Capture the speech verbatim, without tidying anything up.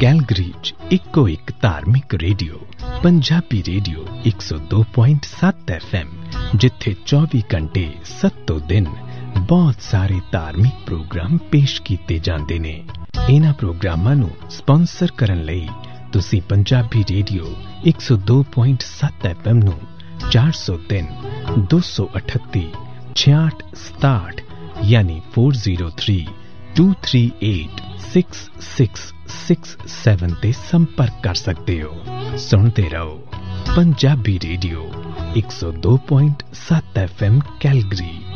Calgary 'ਚ ਇੱਕੋ ਇੱਕ ਧਾਰਮਿਕ ਰੇਡੀਓ ਪੰਜਾਬੀ ਰੇਡੀਓ ਇੱਕ ਸੌ ਦੋ ਪੁਆਇੰਟ ਸੱਤ ਐਫ ਐਮ, ਜਿੱਥੇ ਚੌਵੀ ਘੰਟੇ ਸੱਤੋਂ ਦਿਨ ਬਹੁਤ ਸਾਰੇ ਧਾਰਮਿਕ ਪ੍ਰੋਗਰਾਮ ਪੇਸ਼ ਕੀਤੇ ਜਾਂਦੇ ਨੇ। ਇਹਨਾਂ ਪ੍ਰੋਗਰਾਮਾਂ ਨੂੰ ਸਪਾਂਸਰ ਕਰਨ ਲਈ ਤੁਸੀਂ ਪੰਜਾਬੀ ਰੇਡੀਓ ਇੱਕ ਸੌ ਦੋ ਪੁਆਇੰਟ ਸੱਤ ਐਫ ਐਮ ਨੂੰ ਚਾਰ ਸੌ ਤਿੰਨ ਦੋ ਸੌ ਅਠੱਤੀ ਛਿਆਹਠ ਸਤਾਹਠ ਯਾਨੀ ਚਾਰ ਜ਼ੀਰੋ ਤਿੰਨ ਦੋ ਤਿੰਨ ਅੱਠ ਛੇ ਛੇ ਛੇ ਸੱਤ ਤੇ ਸੰਪਰਕ ਕਰ ਸਕਦੇ ਹੋ। ਸੁਣਦੇ ਰਹੋ ਪੰਜਾਬੀ ਰੇਡੀਓ ਇੱਕ ਸੌ ਦੋ ਪੁਆਇੰਟ ਸੱਤ ਐਫ ਐਮ ਕੈਲਗਰੀ।